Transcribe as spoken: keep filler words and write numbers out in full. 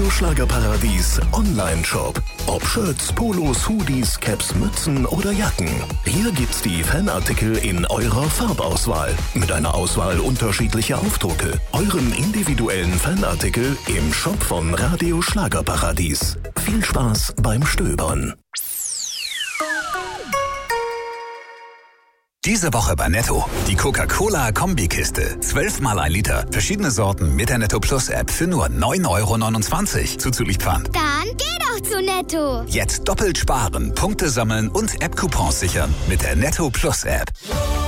Radio Schlagerparadies Online-Shop. Ob Shirts, Polos, Hoodies, Caps, Mützen oder Jacken. Hier gibt's die Fanartikel in eurer Farbauswahl. Mit einer Auswahl unterschiedlicher Aufdrucke. Euren individuellen Fanartikel im Shop von Radio Schlagerparadies. Viel Spaß beim Stöbern. Diese Woche bei Netto. Die Coca-Cola-Kombikiste. zwölfmal ein Liter. Verschiedene Sorten mit der Netto Plus App für nur neun Euro neunundzwanzig. Zuzüglich Pfand. Dann geh doch zu Netto. Jetzt doppelt sparen, Punkte sammeln und App-Coupons sichern mit der Netto Plus App.